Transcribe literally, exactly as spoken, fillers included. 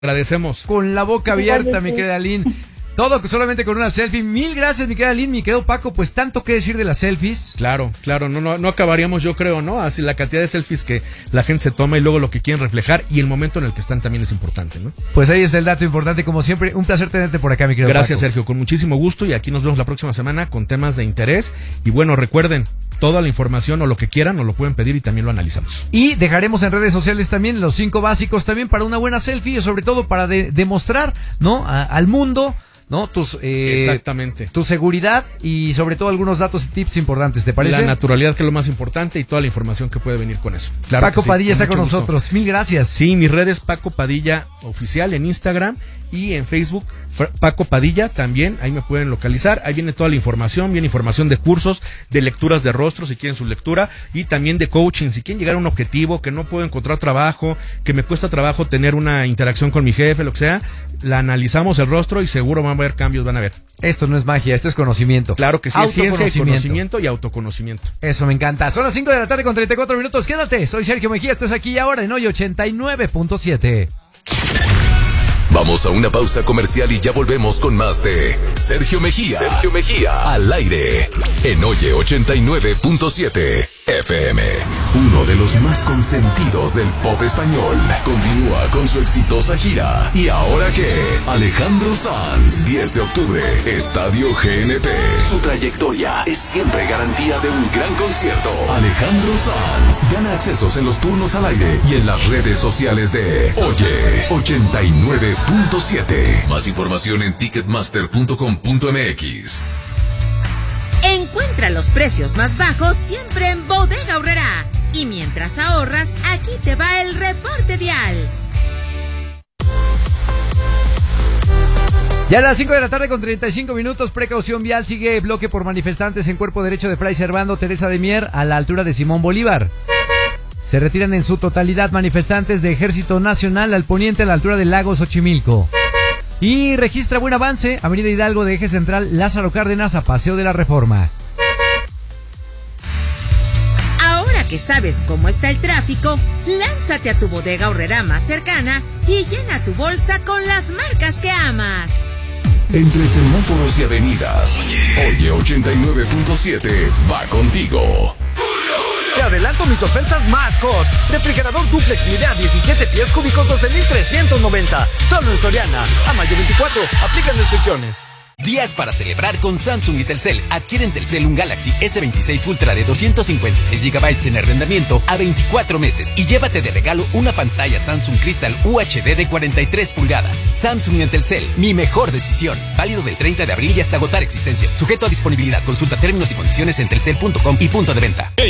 Agradecemos. Con la boca abierta, mi querida Lynn. Todo solamente con una selfie. Mil gracias, mi querida Lynn, mi querido Paco. Pues tanto que decir de las selfies. Claro, claro, no, no, no acabaríamos, yo creo, ¿no? Así la cantidad de selfies que la gente se toma y luego lo que quieren reflejar y el momento en el que están también es importante, ¿no? Pues ahí está el dato importante, como siempre. Un placer tenerte por acá, mi querido Gracias, Paco. Sergio, con muchísimo gusto y aquí nos vemos la próxima semana con temas de interés. Y bueno, recuerden, toda la información o lo que quieran nos lo pueden pedir y también lo analizamos. Y dejaremos en redes sociales también los cinco básicos también para una buena selfie y sobre todo para de, demostrar, ¿no? A, al mundo, ¿no? Tus, eh, Exactamente. Tu seguridad y sobre todo algunos datos y tips importantes, ¿te parece? La naturalidad, que es lo más importante, y toda la información que puede venir con eso. Claro. Paco sí, Padilla con está con gusto. nosotros. Mil gracias. Sí, mis redes Paco Padilla Oficial en Instagram y en Facebook Paco Padilla también, ahí me pueden localizar. Ahí viene toda la información, viene información de cursos, de lecturas de rostro si quieren su lectura, y también de coaching, si quieren llegar a un objetivo, que no puedo encontrar trabajo, que me cuesta trabajo tener una interacción con mi jefe, lo que sea, la analizamos el rostro y seguro van a haber cambios, van a ver. Esto no es magia, esto es conocimiento. Claro que sí, es ciencia y conocimiento y autoconocimiento. Eso me encanta. Son las cinco de la tarde con treinta y cuatro minutos. Quédate, soy Sergio Mejía, estás aquí ahora en Hoy ochenta y nueve punto siete. Vamos a una pausa comercial y ya volvemos con más de Sergio Mejía. Sergio Mejía. Al aire. En Oye ochenta y nueve punto siete F M. Uno de los más consentidos del pop español. Continúa con su exitosa gira. ¿Y ahora qué? Alejandro Sanz. diez de octubre. Estadio G N P. Su trayectoria es siempre garantía de un gran concierto. Alejandro Sanz. Gana accesos en los turnos al aire y en las redes sociales de Oye ochenta y nueve punto siete. Más información en ticketmaster punto com punto m x. Encuentra los precios más bajos siempre en Bodega Aurrerá. Y mientras ahorras, aquí te va el reporte vial. Ya a las cinco de la tarde con treinta y cinco minutos, precaución vial, sigue bloque por manifestantes en cuerpo derecho de Fray Servando Teresa de Mier a la altura de Simón Bolívar. Se retiran en su totalidad manifestantes de Ejército Nacional al poniente a la altura del lago Xochimilco. Y registra buen avance, Avenida Hidalgo de Eje Central, Lázaro Cárdenas a Paseo de la Reforma. Ahora que sabes cómo está el tráfico, lánzate a tu Bodega Aurrerá más cercana y llena tu bolsa con las marcas que amas. Entre semáforos y avenidas, Oye ochenta y nueve punto siete va contigo. Te adelanto mis ofertas más hot. Refrigerador duplex Midea diecisiete pies cúbicos doce mil trescientos noventa. Solo en Soriana. A mayo veinticuatro. Aplican restricciones. Días para celebrar con Samsung y Telcel. Adquiere en Telcel un Galaxy S veintiséis Ultra de doscientos cincuenta y seis gigabytes en arrendamiento a veinticuatro meses y llévate de regalo una pantalla Samsung Crystal U H D de cuarenta y tres pulgadas. Samsung y Telcel, mi mejor decisión. Válido del treinta de abril y hasta agotar existencias. Sujeto a disponibilidad. Consulta términos y condiciones en telcel punto com y punto de venta.